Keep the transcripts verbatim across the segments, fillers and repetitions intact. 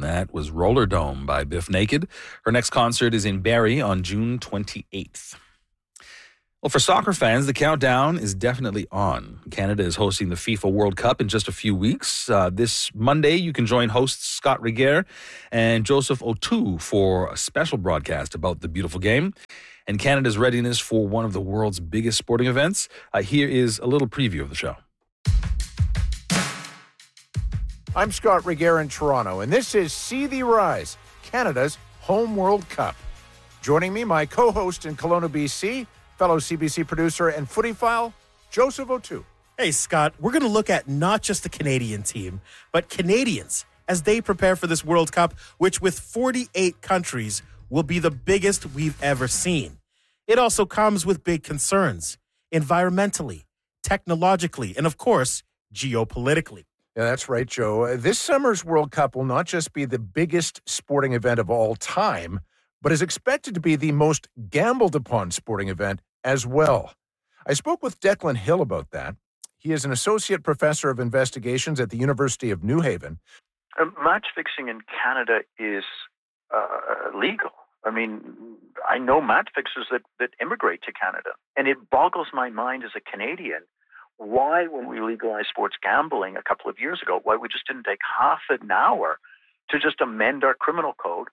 That was Roller Dome by Biff Naked. Her next concert is in Barrie on June twenty-eighth. Well, for soccer fans, the countdown is definitely on. Canada is hosting the FIFA World Cup in just a few weeks. Uh, this Monday, you can join hosts Scott Regier and Joseph O'Toole for a special broadcast about the beautiful game and Canada's readiness for one of the world's biggest sporting events. Uh, here is a little preview of the show. I'm Scott Regier in Toronto, and this is See the Rise, Canada's home World Cup. Joining me, my co-host in Kelowna, B C, fellow C B C producer and footyphile, Joseph O'Toole. Hey, Scott, we're going to look at not just the Canadian team, but Canadians as they prepare for this World Cup, which with forty-eight countries will be the biggest we've ever seen. It also comes with big concerns, environmentally, technologically, and of course, geopolitically. Yeah, that's right, Joe. This summer's World Cup will not just be the biggest sporting event of all time, but is expected to be the most gambled upon sporting event as well. I spoke with Declan Hill about that. He is an associate professor of investigations at the University of New Haven. Uh, match fixing in Canada is uh, legal. I mean, I know match fixers that, that immigrate to Canada, and it boggles my mind as a Canadian why, when we legalized sports gambling a couple of years ago, why we just didn't take half an hour to just amend our criminal code.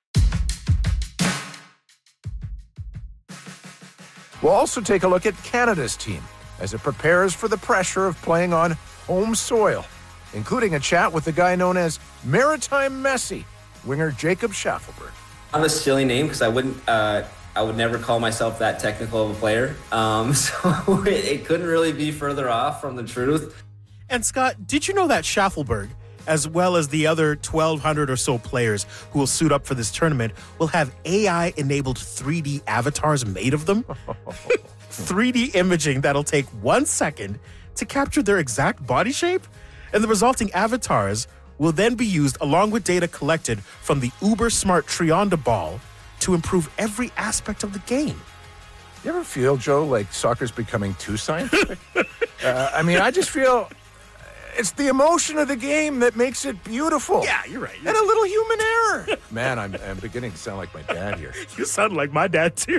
We'll also take a look at Canada's team as it prepares for the pressure of playing on home soil, including a chat with the guy known as Maritime Messi, winger Jacob Schaffelberg. I have a silly name because I wouldn't, uh, I would never call myself that technical of a player. Um, so it, it couldn't really be further off from the truth. And Scott, did you know that Schaffelberg, as well as the other twelve hundred or so players who will suit up for this tournament, will have A I-enabled three D avatars made of them? three D imaging that'll take one second to capture their exact body shape? And the resulting avatars will then be used along with data collected from the uber-smart Trionda ball to improve every aspect of the game. You ever feel, Joe, like soccer's becoming too scientific? uh, I mean, I just feel... It's the emotion of the game that makes it beautiful. Yeah, you're right. You're and a little human error. Man, I'm, I'm beginning to sound like my dad here. You sound like my dad, too.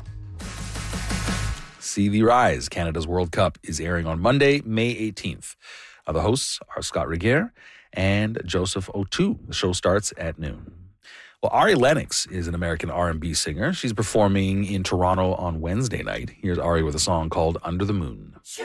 See the Rise, Canada's World Cup, is airing on Monday, May eighteenth. Uh, the hosts are Scott Regier and Joseph O'Toole. The show starts at noon. Well, Ari Lennox is an American R and B singer. She's performing in Toronto on Wednesday night. Here's Ari with a song called Under the Moon.